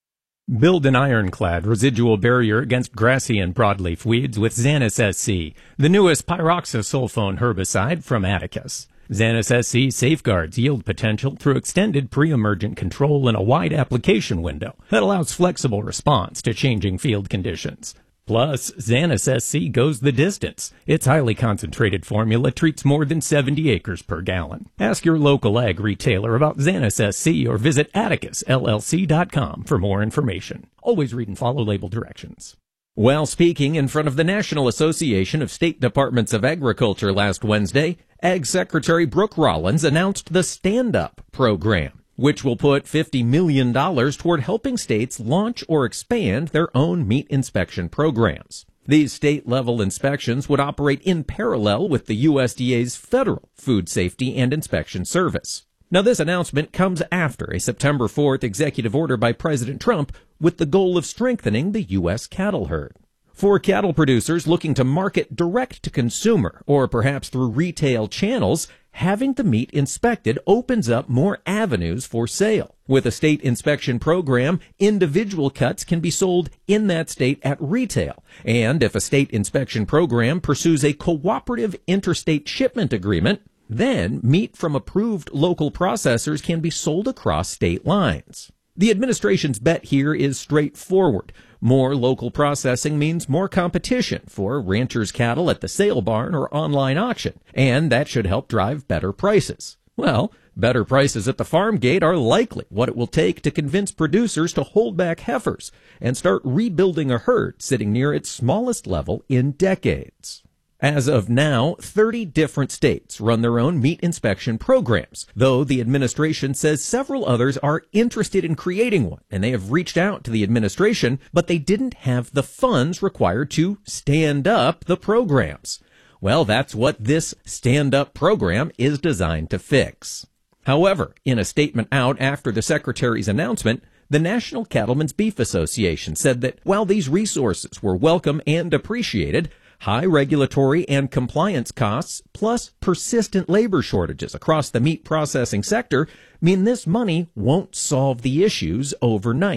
Build an ironclad residual barrier against grassy and broadleaf weeds with Xanis SC, the newest pyroxasulfone herbicide from Atticus. Xanis SC safeguards yield potential through extended pre-emergent control in a wide application window that allows flexible response to changing field conditions. Plus, Xanis SC goes the distance. Its highly concentrated formula treats more than 70 acres per gallon. Ask your local ag retailer about Xanis SC or visit atticusllc.com for more information. Always read and follow label directions. While speaking in front of the National Association of State Departments of Agriculture last Wednesday, Ag Secretary Brooke Rollins announced the Stand Up program, which will put $50 million toward helping states launch or expand their own meat inspection programs. These state-level inspections would operate in parallel with the USDA's federal Food Safety and Inspection Service. Now, this announcement comes after a September 4th executive order by President Trump with the goal of strengthening the U.S. cattle herd. For cattle producers looking to market direct to consumer or perhaps through retail channels, having the meat inspected opens up more avenues for sale. With a state inspection program, individual cuts can be sold in that state at retail. And if a state inspection program pursues a cooperative interstate shipment agreement, then meat from approved local processors can be sold across state lines. The administration's bet here is straightforward. More local processing means more competition for ranchers' cattle at the sale barn or online auction, and that should help drive better prices. Well, better prices at the farm gate are likely what it will take to convince producers to hold back heifers and start rebuilding a herd sitting near its smallest level in decades. As of now, 30 different states run their own meat inspection programs, though the administration says several others are interested in creating one, and they have reached out to the administration, but they didn't have the funds required to stand up the programs. Well, that's what this Stand Up program is designed to fix. However, in a statement out after the Secretary's announcement, the National Cattlemen's Beef Association said that while these resources were welcome and appreciated, high regulatory and compliance costs, plus persistent labor shortages across the meat processing sector, mean this money won't solve the issues overnight.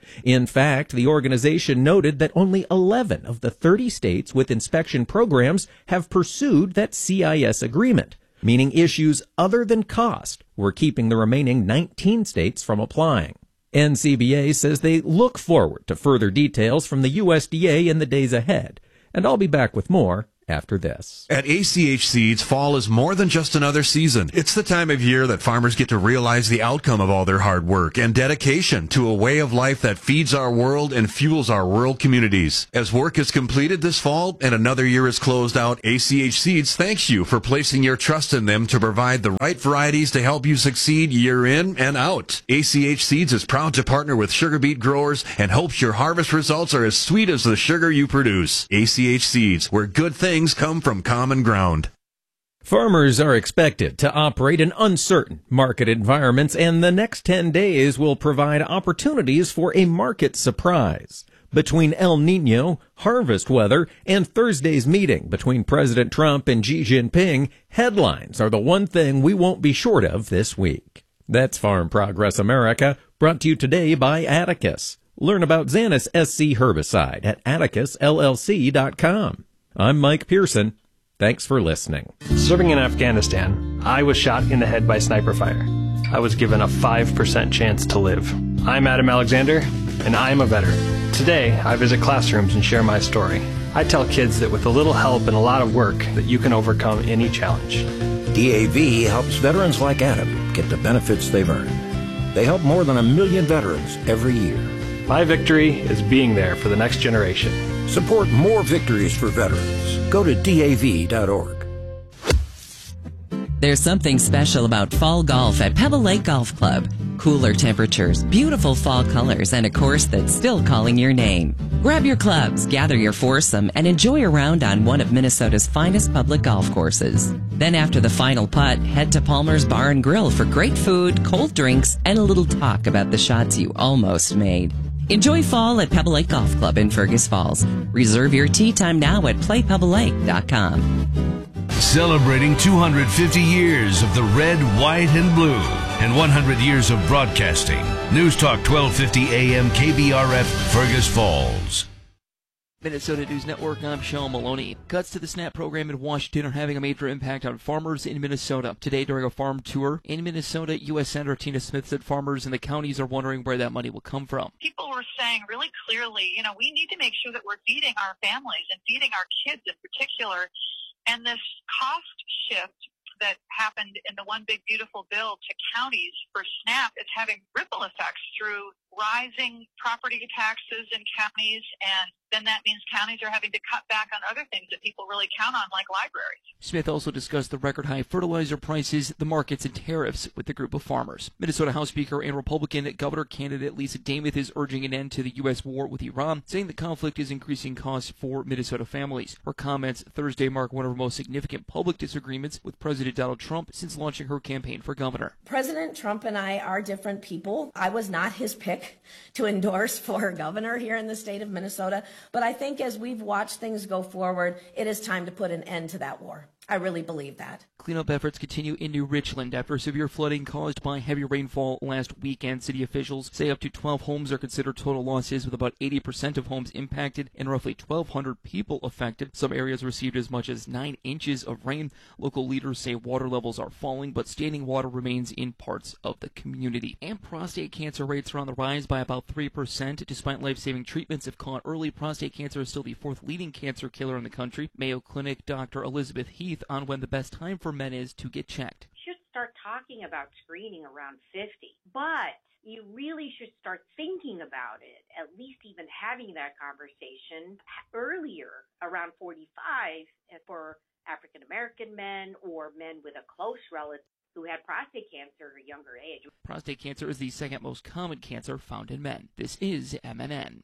In fact, the organization noted that only 11 of the 30 states with inspection programs have pursued that CIS agreement, meaning issues other than cost were keeping the remaining 19 states from applying. NCBA says they look forward to further details from the USDA in the days ahead, and I'll be back with more after this. At ACH Seeds, fall is more than just another season. It's the time of year that farmers get to realize the outcome of all their hard work and dedication to a way of life that feeds our world and fuels our rural communities. As work is completed this fall and another year is closed out, ACH Seeds thanks you for placing your trust in them to provide the right varieties to help you succeed year in and out. ACH Seeds is proud to partner with sugar beet growers and hopes your harvest results are as sweet as the sugar you produce. ACH Seeds, where good things come from common ground. Farmers are expected to operate in uncertain market environments, and the next 10 days will provide opportunities for a market surprise. Between El Nino, harvest weather, and Thursday's meeting between President Trump and Xi Jinping, headlines are the one thing we won't be short of this week. That's Farm Progress America, brought to you today by Atticus. Learn about Xanus SC herbicide at atticusllc.com. I'm Mike Pearson. Thanks for listening. Serving in Afghanistan, I was shot in the head by sniper fire. I was given a 5% chance to live. I'm Adam Alexander, and I'm a veteran. Today, I visit classrooms and share my story. I tell kids that with a little help and a lot of work, that you can overcome any challenge. DAV helps veterans like Adam get the benefits they've earned. They help more than 1 million veterans every year. My victory is being there for the next generation. Support more victories for veterans. Go to DAV.org. There's something special about fall golf at Pebble Lake Golf Club. Cooler temperatures, beautiful fall colors, and a course that's still calling your name. Grab your clubs, gather your foursome, and enjoy a round on one of Minnesota's finest public golf courses. Then after the final putt, head to Palmer's Bar and Grill for great food, cold drinks, and a little talk about the shots you almost made. Enjoy fall at Pebble Lake Golf Club in Fergus Falls. Reserve your tee time now at playpebblelake.com. Celebrating 250 years of the red, white, and blue and 100 years of broadcasting. News Talk 1250 AM KBRF, Fergus Falls. Minnesota News Network, I'm Sean Maloney. Cuts to the SNAP program in Washington are having a major impact on farmers in Minnesota. Today, during a farm tour in Minnesota, U.S. Senator Tina Smith said farmers in the counties are wondering where that money will come from. People were saying really clearly, we need to make sure that we're feeding our families and feeding our kids in particular. And this cost shift that happened in the One Big Beautiful Bill to counties for SNAP is having ripple effects through rising property taxes in counties, and then that means counties are having to cut back on other things that people really count on, like libraries. Smith also discussed the record-high fertilizer prices, the markets, and tariffs with the group of farmers. Minnesota House Speaker and Republican governor candidate Lisa Dameth is urging an end to the U.S. war with Iran, saying the conflict is increasing costs for Minnesota families. Her comments Thursday mark one of her most significant public disagreements with President Donald Trump since launching her campaign for governor. President Trump and I are different people. I was not his pick to endorse for governor here in the state of Minnesota, but I think as we've watched things go forward, it is time to put an end to that war. I really believe that. Cleanup efforts continue in New Richland after severe flooding caused by heavy rainfall last weekend. City officials say up to 12 homes are considered total losses, with about 80% of homes impacted and roughly 1,200 people affected. Some areas received as much as 9 inches of rain. Local leaders say water levels are falling, but standing water remains in parts of the community. And prostate cancer rates are on the rise by about 3%. Despite life-saving treatments if caught early, prostate cancer is still the 4th leading cancer killer in the country. Mayo Clinic Dr. Elizabeth Heath on when the best time for men is to get checked. You should start talking about screening around 50, but you really should start thinking about it, at least even having that conversation earlier, around 45, for African American men or men with a close relative who had prostate cancer at a younger age. Prostate cancer is the second most common cancer found in men. This is MNN.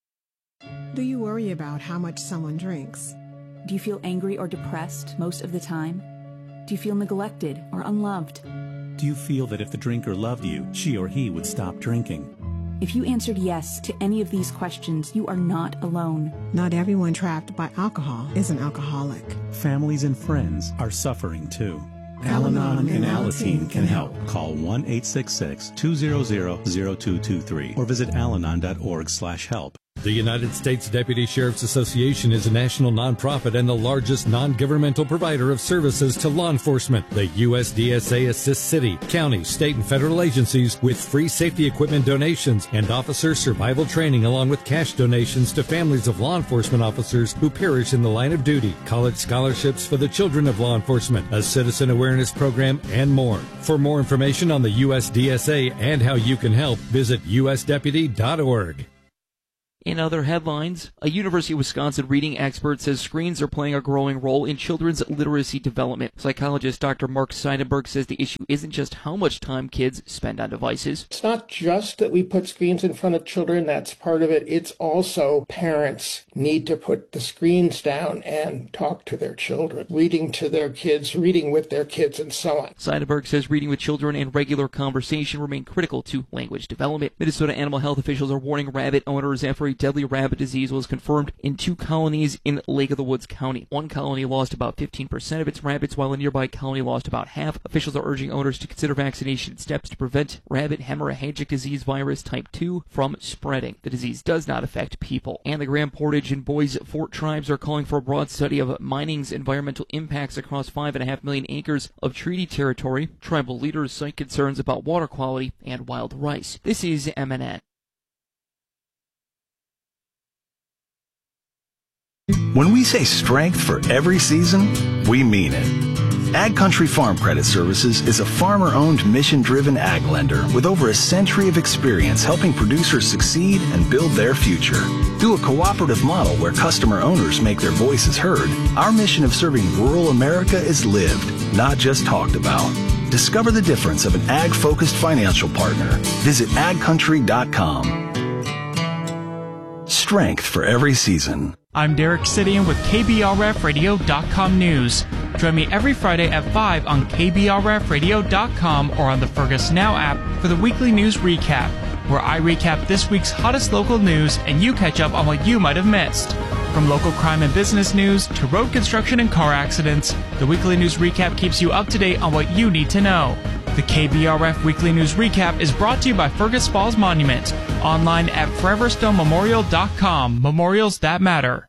Do you worry about how much someone drinks? Do you feel angry or depressed most of the time? Do you feel neglected or unloved? Do you feel that if the drinker loved you, she or he would stop drinking? If you answered yes to any of these questions, you are not alone. Not everyone trapped by alcohol is an alcoholic. Families and friends are suffering too. Al-Anon and Alateen can help. Call 1-866-200-0223 or visit alanon.org/help. The United States Deputy Sheriff's Association is a national nonprofit and the largest non-governmental provider of services to law enforcement. The USDSA assists city, county, state, and federal agencies with free safety equipment donations and officer survival training, along with cash donations to families of law enforcement officers who perish in the line of duty, college scholarships for the children of law enforcement, a citizen awareness program, and more. For more information on the USDSA and how you can help, visit usdeputy.org. In other headlines, a University of Wisconsin reading expert says screens are playing a growing role in children's literacy development. Psychologist Dr. Mark Seidenberg says the issue isn't just how much time kids spend on devices. It's not just that we put screens in front of children, that's part of it. It's also parents need to put the screens down and talk to their children, reading to their kids, reading with their kids, and so on. Seidenberg says reading with children and regular conversation remain critical to language development. Minnesota animal health officials are warning rabbit owners after a deadly rabbit disease was confirmed in 2 colonies in Lake of the Woods County. One colony lost about 15% of its rabbits, while a nearby colony lost about half. Officials are urging owners to consider vaccination steps to prevent rabbit hemorrhagic disease virus type 2 from spreading. The disease does not affect people. And the Grand Portage and Boys Fort tribes are calling for a broad study of mining's environmental impacts across 5.5 million acres of treaty territory. Tribal leaders cite concerns about water quality and wild rice. This is MNN. When we say strength for every season, we mean it. Ag Country Farm Credit Services is a farmer-owned, mission-driven ag lender with over a century of experience helping producers succeed and build their future. Through a cooperative model where customer owners make their voices heard, our mission of serving rural America is lived, not just talked about. Discover the difference of an ag-focused financial partner. Visit agcountry.com. Strength for every season. I'm Derek Sidian with KBRFradio.com News. Join me every Friday at 5 on KBRFradio.com or on the Fergus Now app for the weekly news recap, where I recap this week's hottest local news and you catch up on what you might have missed. From local crime and business news to road construction and car accidents, the weekly news recap keeps you up to date on what you need to know. The KBRF Weekly News Recap is brought to you by Fergus Falls Monument, online at foreverstonmemorial.com. Memorials that matter.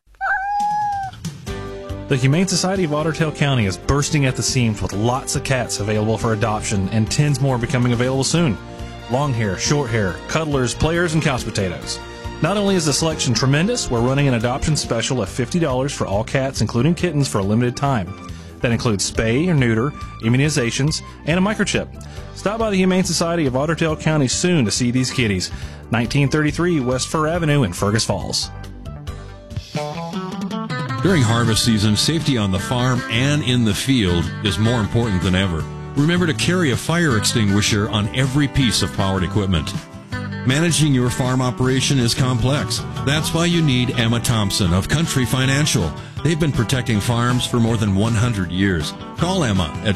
The Humane Society of Otter Tail County is bursting at the seams with lots of cats available for adoption and tens more becoming available soon. Long hair, short hair, cuddlers, players, and couch potatoes. Not only is the selection tremendous, we're running an adoption special of $50 for all cats, including kittens, for a limited time. That includes spay or neuter, immunizations, and a microchip. Stop by the Humane Society of Otter Tail County soon to see these kitties. 1933 West Fur Avenue in Fergus Falls. During harvest season, safety on the farm and in the field is more important than ever. Remember to carry a fire extinguisher on every piece of powered equipment. Managing your farm operation is complex. That's why you need Emma Thompson of Country Financial. They've been protecting farms for more than 100 years. Call Emma at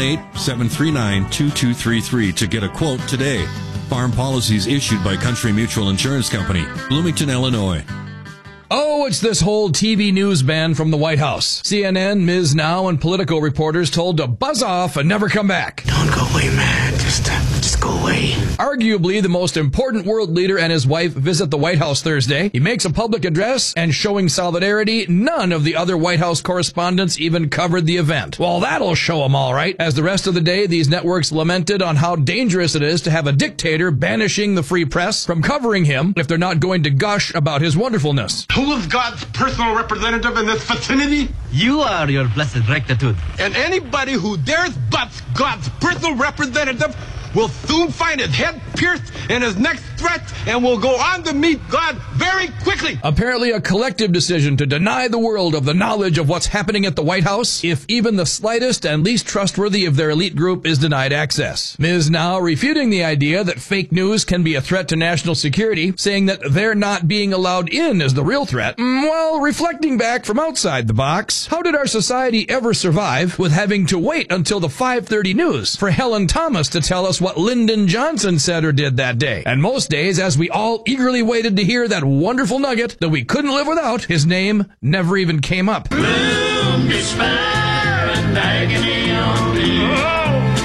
218-739-2233 to get a quote today. Farm policies issued by Country Mutual Insurance Company, Bloomington, Illinois. Oh, it's this whole TV news ban from the White House. CNN, Ms. Now, and Politico reporters told to buzz off and never come back. Don't go away, man. Just go away. Arguably the most important world leader and his wife visit the White House Thursday. He makes a public address, and showing solidarity, none of the other White House correspondents even covered the event. Well, that'll show them all right. As the rest of the day, these networks lamented on how dangerous it is to have a dictator banishing the free press from covering him if they're not going to gush about his wonderfulness. Who is God's personal representative in this vicinity? You are, your blessed rectitude. And anybody who dares butts God's personal representative will soon find his head pierced and his neck stretched and will go on to meet God very quickly. Apparently a collective decision to deny the world of the knowledge of what's happening at the White House if even the slightest and least trustworthy of their elite group is denied access. Ms. Now refuting the idea that fake news can be a threat to national security, saying that they're not being allowed in is the real threat. Well, reflecting back from outside the box, how did our society ever survive with having to wait until the 5:30 news for Helen Thomas to tell us what Lyndon Johnson said or did that day? And most days, as we all eagerly waited to hear that wonderful nugget that we couldn't live without, his name never even came up. Gloom, despair, and agony on the earth.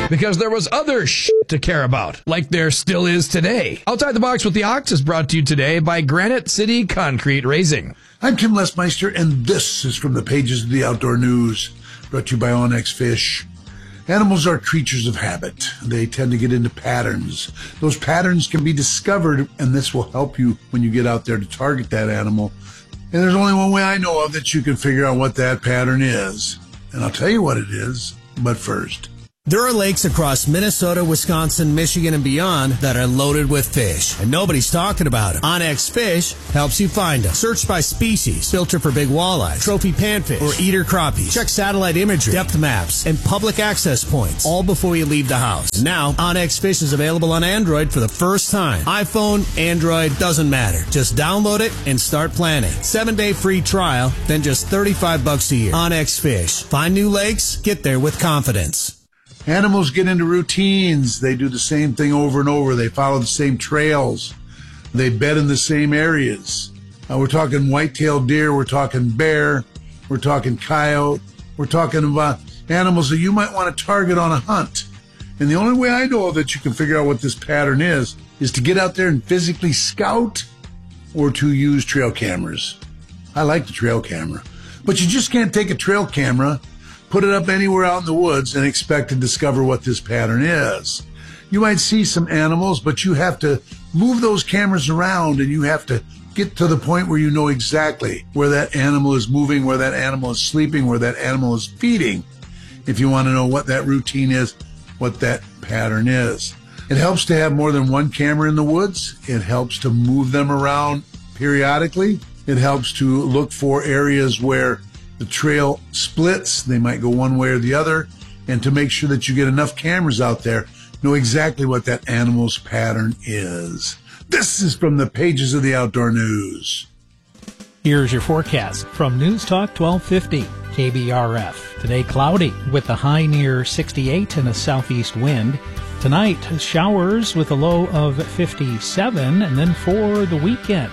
because there was other to care about, like there still is today. Outside the Box with the Ox is brought to you today by Granite City Concrete Raising. I'm Tim Lesmeister, and this is from the pages of the Outdoor News, brought to you by Onyx Fish. Animals are creatures of habit. They tend to get into patterns. Those patterns can be discovered, and this will help you when you get out there to target that animal. And there's only one way I know of that you can figure out what that pattern is. And I'll tell you what it is, but first. There are lakes across Minnesota, Wisconsin, Michigan, and beyond that are loaded with fish, and nobody's talking about them. Onyx Fish helps you find them. Search by species, filter for big walleye, trophy panfish, or eater crappies. Check satellite imagery, depth maps, and public access points, all before you leave the house. And now, Onyx Fish is available on Android for the first time. iPhone, Android, doesn't matter. Just download it and start planning. 7-day free trial, then just $35 a year. Onyx Fish. Find new lakes, get there with confidence. Animals get into routines. They do the same thing over and over. They follow the same trails. They bed in the same areas. We're talking white-tailed deer. We're talking bear. We're talking coyote. We're talking about animals that you might want to target on a hunt. And the only way I know of that you can figure out what this pattern is to get out there and physically scout or to use trail cameras. I like the trail camera. But you just can't take a trail camera, put it up anywhere out in the woods, and expect to discover what this pattern is. You might see some animals, but you have to move those cameras around, and you have to get to the point where you know exactly where that animal is moving, where that animal is sleeping, where that animal is feeding, if you want to know what that routine is, what that pattern is. It helps to have more than one camera in the woods. It helps to move them around periodically. It helps to look for areas where the trail splits. They might go one way or the other. And to make sure that you get enough cameras out there, know exactly what that animal's pattern is. This is from the pages of the Outdoor News. Here's your forecast from News Talk 1250 KBRF. Today cloudy with a high near 68 and a southeast wind. Tonight showers with a low of 57, and then for the weekend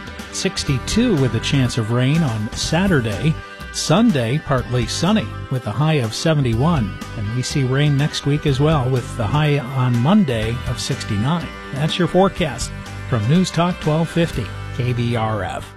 62 with a chance of rain on Saturday. Sunday, partly sunny with a high of 71. And we see rain next week as well with the high on Monday of 69. That's your forecast from News Talk 1250 KBRF.